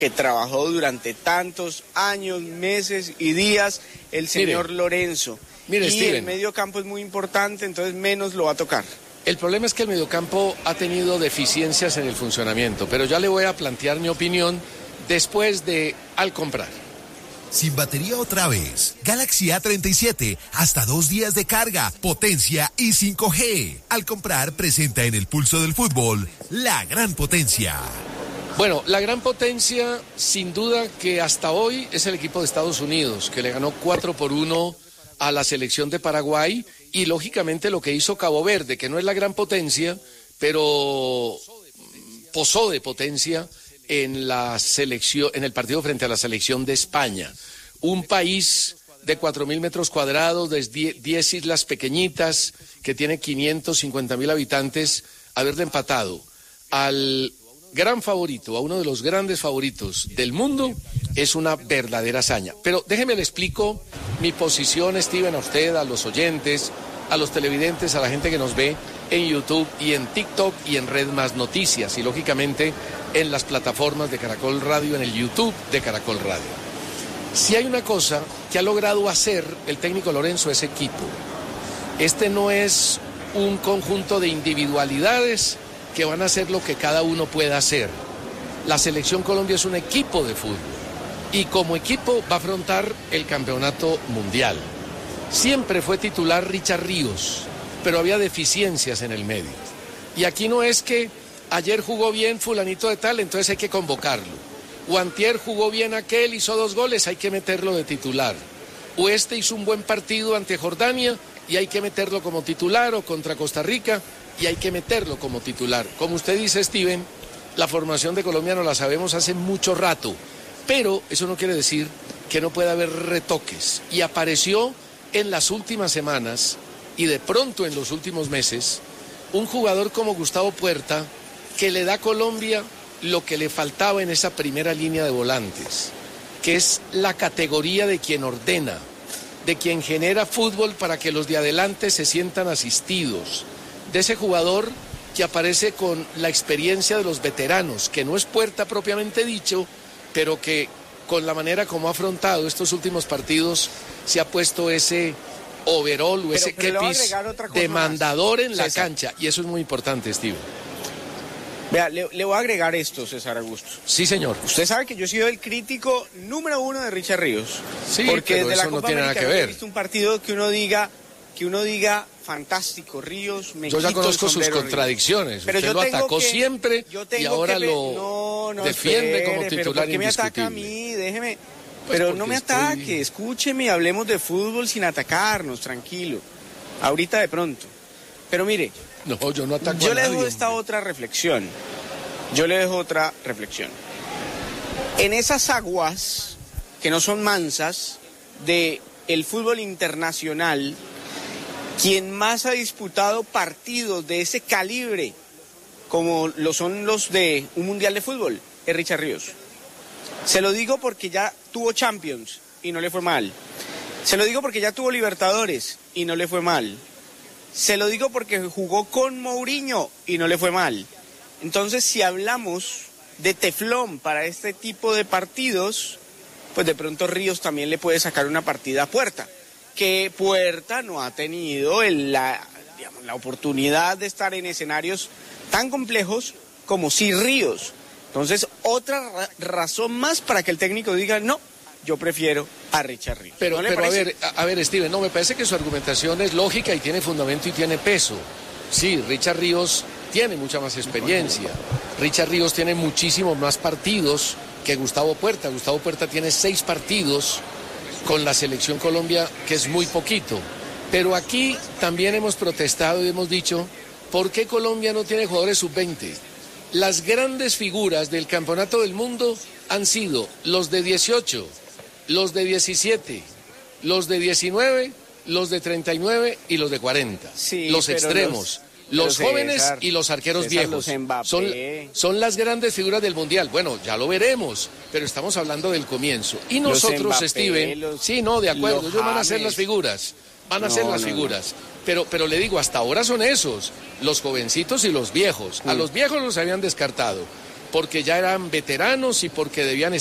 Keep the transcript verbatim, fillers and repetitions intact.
que trabajó durante tantos años, meses y días el señor mire, Lorenzo. Mire, y Steven, el medio campo es muy importante, entonces menos lo va a tocar. El problema es que el mediocampo ha tenido deficiencias en el funcionamiento, pero ya le voy a plantear mi opinión después de Al Comprar. Sin batería otra vez. Galaxy A treinta y siete, hasta dos días de carga, potencia y cinco G. Al Comprar presenta en el pulso del fútbol la gran potencia. Bueno, la gran potencia, sin duda que hasta hoy es el equipo de Estados Unidos, que le ganó cuatro por uno a la selección de Paraguay, y lógicamente lo que hizo Cabo Verde, que no es la gran potencia, pero posó de potencia en la selección, en el partido frente a la selección de España. Un país de cuatro mil metros cuadrados, de diez islas pequeñitas, que tiene quinientos cincuenta mil habitantes, haberle empatado al gran favorito, a uno de los grandes favoritos del mundo, es una verdadera hazaña. Pero déjeme le explico mi posición, Steven, a usted, a los oyentes, a los televidentes, a la gente que nos ve en YouTube y en TikTok y en Red Más Noticias, y lógicamente en las plataformas de Caracol Radio, en el YouTube de Caracol Radio. Si hay una cosa que ha logrado hacer el técnico Lorenzo, es equipo. Este no es un conjunto de individualidades que van a hacer lo que cada uno pueda hacer. La selección Colombia es un equipo de fútbol y como equipo va a afrontar el campeonato mundial. Siempre fue titular Richard Ríos, pero había deficiencias en el medio. Y aquí no es que ayer jugó bien fulanito de tal, entonces hay que convocarlo. O antier jugó bien aquel, hizo dos goles, hay que meterlo de titular. O este hizo un buen partido ante Jordania y hay que meterlo como titular, o contra Costa Rica y hay que meterlo como titular. Como usted dice, Steven, la formación de Colombia no la sabemos hace mucho rato, pero eso no quiere decir que no pueda haber retoques. Y apareció en las últimas semanas y de pronto en los últimos meses un jugador como Gustavo Puerta, que le da a Colombia lo que le faltaba en esa primera línea de volantes, que es la categoría de quien ordena, de quien genera fútbol para que los de adelante se sientan asistidos, de ese jugador que aparece con la experiencia de los veteranos, que no es Puerta propiamente dicho, pero que con la manera como ha afrontado estos últimos partidos se ha puesto ese overall o ese kepis demandador en la César. cancha, y eso es muy importante, Steven. Vea, le, le voy a agregar esto, César Augusto. Sí, señor. Usted sabe que yo he sido el crítico número uno de Richard Ríos. Sí, porque pero desde eso la no Copa tiene nada América que no he ver. visto un partido que uno diga, que uno diga fantástico, Ríos, me Yo ya quito conozco el sus sombrero, contradicciones. Pero Usted yo lo tengo atacó que- siempre yo y tengo ahora que pe- lo no, no, defiende espere, como pero titular ¿por qué me ataca a indiscutible. mí? Déjeme. Pues pero porque no me estoy- ataque, escúcheme y hablemos de fútbol sin atacarnos, tranquilo. Ahorita de pronto. Pero mire, No, yo no ataco yo a le dejo nadie, esta hombre. otra reflexión. Yo le dejo otra reflexión. En esas aguas que no son mansas de el fútbol internacional, quien más ha disputado partidos de ese calibre, como lo son los de un mundial de fútbol, es Richard Ríos. Se lo digo porque ya tuvo Champions y no le fue mal. Se lo digo porque ya tuvo Libertadores y no le fue mal. Se lo digo porque jugó con Mourinho y no le fue mal. Entonces, si hablamos de teflón para este tipo de partidos, pues de pronto Ríos también le puede sacar una partida a Puerta, que Puerta no ha tenido el- la, digamos, la oportunidad de estar en escenarios tan complejos como sí Ríos. Entonces, otra ra- razón más para que el técnico diga, no, yo prefiero a Richard Ríos. Pero, ¿No le pero a parece? ver, a, a ver, Steven, no, me parece que su argumentación es lógica y tiene fundamento y tiene peso. Sí, Richard Ríos tiene mucha más experiencia. Richard Ríos tiene muchísimos más partidos que Gustavo Puerta. Gustavo Puerta tiene seis partidos con la selección Colombia, que es muy poquito. Pero aquí también hemos protestado y hemos dicho, ¿por qué Colombia no tiene jugadores sub veinte? Las grandes figuras del campeonato del mundo han sido los de dieciocho, los de diecisiete, los de diecinueve, los de treinta y nueve y los de cuarenta. Sí, los pero extremos. los- Los pero jóvenes César, y los arqueros César, viejos los Mbappé. son, son las grandes figuras del Mundial. Bueno, ya lo veremos, pero estamos hablando del comienzo. Y Los nosotros, Mbappé, Steven, los- sí, no, de acuerdo, los ellos van a ser James. las figuras, van a No, ser las no, no. figuras. Pero, pero le digo, hasta ahora son esos, los jovencitos y los viejos. A Mm. los viejos los habían descartado. porque ya eran veteranos y porque debían